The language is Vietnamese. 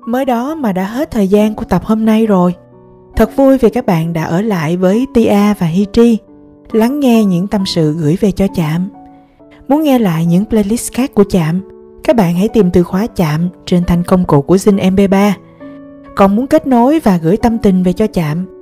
Mới đó mà đã hết thời gian của tập hôm nay rồi. Thật vui vì các bạn đã ở lại với Tia và Hi Tri, lắng nghe những tâm sự gửi về cho Chạm. Muốn nghe lại những playlist khác của Chạm, các bạn hãy tìm từ khóa Chạm trên thanh công cụ của Zing MP3. Còn muốn kết nối và gửi tâm tình về cho Chạm,